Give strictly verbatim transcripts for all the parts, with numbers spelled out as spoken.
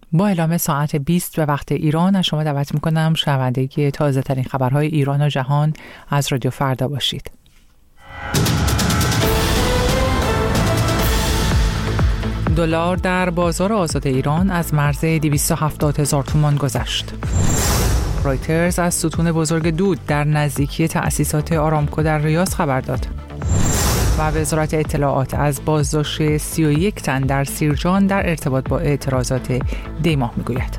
با اعلام ساعت بیست به وقت ایران از شما دعوت میکنم شنوندگی تازه ترین خبرهای ایران و جهان از رادیو فردا باشید. دلار در بازار آزاد ایران از مرز دویست و هفتاد هزار تومان گذشت. رویترز از ستون بزرگ دود در نزدیکی تأسیسات آرامکو در ریاض خبر داد. و وزارت اطلاعات از بازداشت سی و یک تن در سیرجان در ارتباط با اعتراضات دیماه میگوید.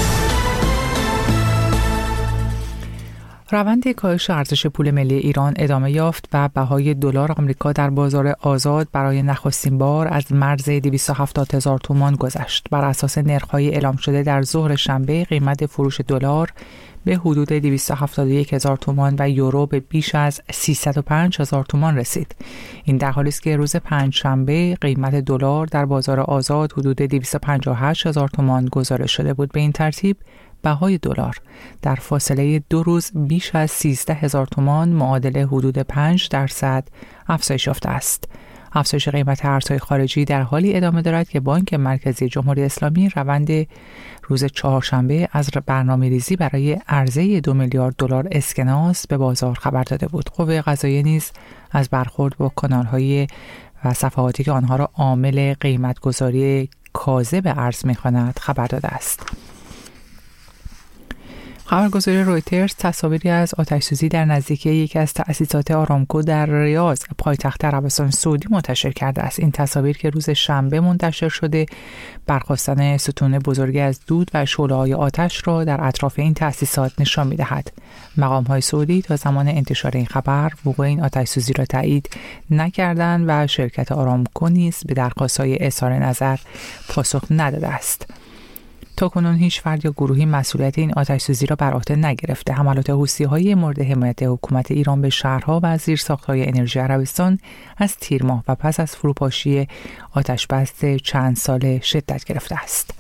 روند کاهش ارزش پول ملی ایران ادامه یافت و بهای دلار آمریکا در بازار آزاد برای نخستین بار از مرز دویست و هفتاد هزار تومان گذشت. بر اساس نرخ‌های اعلام شده در ظهر شنبه قیمت فروش دلار به حدود دویست و هفتاد و یک هزار تومان و یورو به بیش از سیصد و پنج هزار تومان رسید. این در حالی است که روز پنجشنبه قیمت دلار در بازار آزاد حدود دویست و پنجاه و هشت هزار تومان گزارش شده بود. به این ترتیب بهای دلار در فاصله دو روز بیش از سیزده هزار تومان معادل حدود پنج درصد افزایش یافته است. افزایش قیمت ارزهای خارجی در حالی ادامه دارد که بانک مرکزی جمهوری اسلامی روند روز چهارشنبه از برنامه‌ریزی برای عرضه دو میلیارد دلار اسکناس به بازار خبر داده بود. قوه قضاییه نیز از برخورد با کانال‌های و صفحاتی که آنها را عامل قیمت‌گذاری کاذب ارز می‌خواند خبر داده است. خبرگزاری رویترز تصاویری از آتش‌سوزی در نزدیکی یکی از تأسیسات آرامکو در ریاض پایتخت عربستان سعودی منتشر کرده است. این تصاویر که روز شنبه منتشر شده برخاستن ستون بزرگی از دود و شعله‌های آتش را در اطراف این تأسیسات نشان می‌دهد. مقام‌های سعودی تا زمان انتشار این خبر وقوع این آتش‌سوزی را تایید نکردند و شرکت آرامکو نیز به درخواست‌های اظهار نظر پاسخ نداده است. تاکنون هیچ فرد یا گروهی مسئولیت این آتش‌سوزی را بر عهده نگرفته. حملات حوثی‌های مورد حمایت حکومت ایران به شهرها و زیرساخت‌های انرژی عربستان از تیر ماه و پس از فروپاشی آتش‌بس چند ساله شدت گرفته است.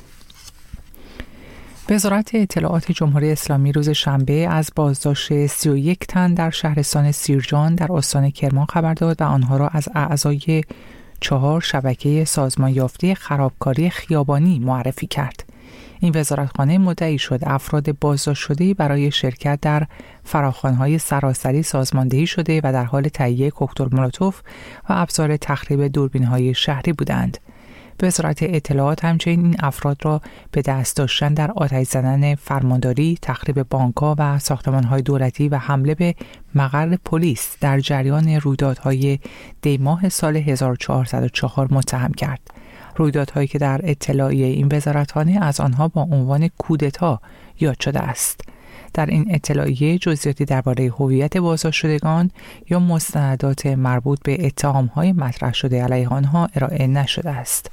وزارت اطلاعات جمهوری اسلامی روز شنبه از بازداشت سی و یک تن در شهرستان سیرجان در استان کرمان خبر داد و آنها را از اعضای چهار شبکه سازمان یافته خرابکاری خیابانی معرفی کرد. این وزارتخانه مدعی شد افراد بازداشت شده برای شرکت در فراخوان‌های سراسری سازماندهی شده و در حال تهیه کوکتل مولوتوف و ابزار تخریب دوربین‌های شهری بودند. وزارت اطلاعات همچنین این افراد را به دست داشتن در آتش زدن فرمانداری، تخریب بانک‌ها و ساختمان‌های دولتی و حمله به مقر پلیس در جریان رویدادهای دیماه سال هزار و چهارصد و چهار متهم کرد. رویدادهایی که در اطلاعیه این وزارتخانه از آنها با عنوان کودتا یاد شده است. در این اطلاعیه جزئیاتی درباره هویت بازداشت شدگان یا مستندات مربوط به اتهام‌های مطرح شده علیه آنها ارائه نشده است.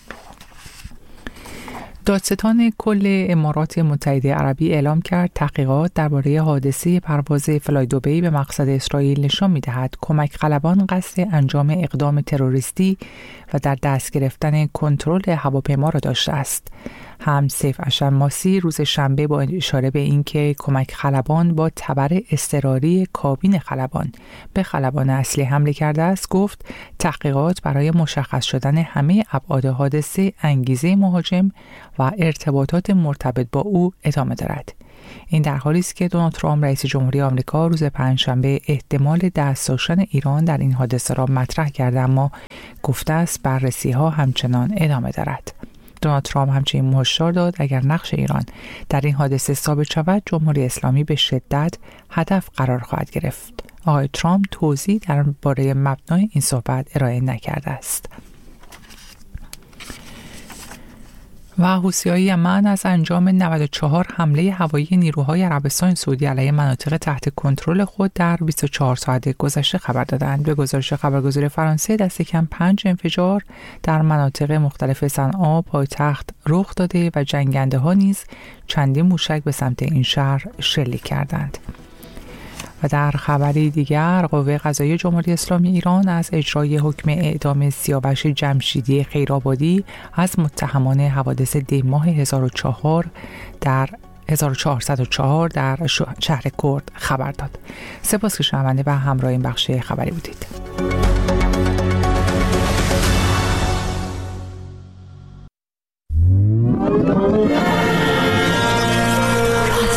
دادستان کل امارات متحده عربی اعلام کرد تحقیقات درباره حادثه پرواز فلای دبی به مقصد اسرائیل نشان می‌دهد کمک خلبان قصد انجام اقدام تروریستی و در دست گرفتن کنترل هواپیما را داشته است. هم سیف اشماسی روز شنبه با اشاره به اینکه کمک خلبان با تبر اضطراری کابین خلبان به خلبان اصلی حمله کرده است گفت تحقیقات برای مشخص شدن همه ابعاد حادثه، انگیزه مهاجم و ارتباطات مرتبط با او ادامه دارد. این در حالی است که دونالد ترامپ رئیس جمهوری آمریکا روز پنجشنبه احتمال دست داشتن ایران در این حادثه را مطرح کرده اما گفته است بررسی‌ها همچنان ادامه دارد. دونالد ترامپ همچنین هشدار داد اگر نقش ایران در این حادثه ثابت شود جمهوری اسلامی به شدت هدف قرار خواهد گرفت. آقای ترامپ توضیح درباره مبنای این صحبت ارائه نکرده است. و حوثی‌های یمن از انجام نود و چهار حمله هوایی نیروهای عربستان سعودی علیه مناطق تحت کنترل خود در بیست و چهار ساعت گذشته خبر دادند. به گزارش خبرگزاری فرانسه دست کم پنج انفجار در مناطق مختلف صنعا پایتخت رخ داده و جنگنده ها نیز چندین موشک به سمت این شهر شلیک کردند. و در خبری دیگر قوه قضاییه جمهوری اسلامی ایران از اجرای حکم اعدام سیاوش جمشیدی خیرآبادی از متهمان حوادث دیماه هزار و چهار در هزار و چهارصد و چهار در شهر کرد خبر داد. سپاس که شنونده و همراه این بخش خبری بودید.